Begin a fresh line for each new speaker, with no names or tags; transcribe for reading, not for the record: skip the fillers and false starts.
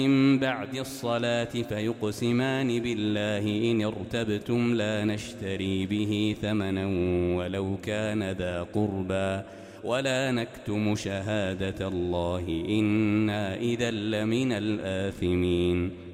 من بعد الصلاة فيقسمان بالله إن ارتبتم لا نشتري به ثمنا ولو كان ذا قربى ولا نكتم شهادة الله إنا إذا لمن الآثمين.